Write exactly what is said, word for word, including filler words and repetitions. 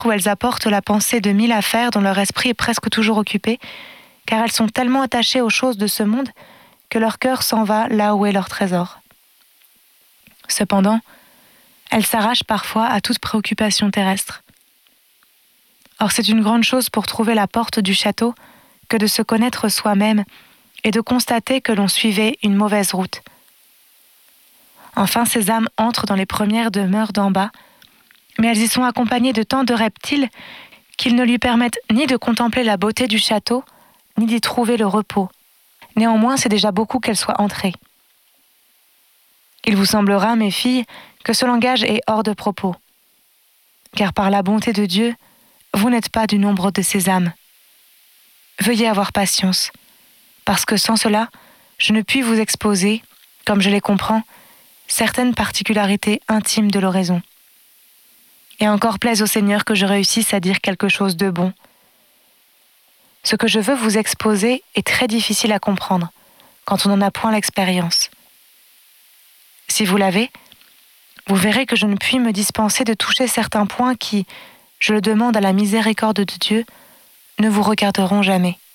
où elles apportent la pensée de mille affaires dont leur esprit est presque toujours occupé, car elles sont tellement attachées aux choses de ce monde que leur cœur s'en va là où est leur trésor. Cependant, elles s'arrachent parfois à toute préoccupation terrestre. Or, c'est une grande chose pour trouver la porte du château que de se connaître soi-même et de constater que l'on suivait une mauvaise route. Enfin, ces âmes entrent dans les premières demeures d'en bas, mais elles y sont accompagnées de tant de reptiles qu'ils ne lui permettent ni de contempler la beauté du château, ni d'y trouver le repos. Néanmoins, c'est déjà beaucoup qu'elles soient entrées. Il vous semblera, mes filles, que ce langage est hors de propos, car par la bonté de Dieu, vous n'êtes pas du nombre de ces âmes. Veuillez avoir patience, parce que sans cela, je ne puis vous exposer, comme je les comprends, certaines particularités intimes de l'oraison. Et encore plaise au Seigneur que je réussisse à dire quelque chose de bon. Ce que je veux vous exposer est très difficile à comprendre, quand on n'en a point l'expérience. Si vous l'avez, vous verrez que je ne puis me dispenser de toucher certains points qui, je le demande à la miséricorde de Dieu, ne vous regarderont jamais.